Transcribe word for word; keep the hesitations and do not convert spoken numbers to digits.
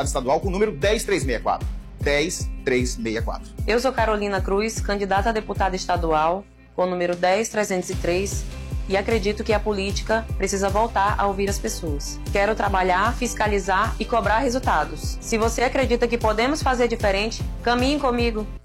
deputada estadual com o número dez três seis quatro. dez três seis quatro. Eu sou Carolina Cruz, candidata a deputada estadual com o número dez trezentos e três e acredito que a política precisa voltar a ouvir as pessoas. Quero trabalhar, fiscalizar e cobrar resultados. Se você acredita que podemos fazer diferente, caminhe comigo.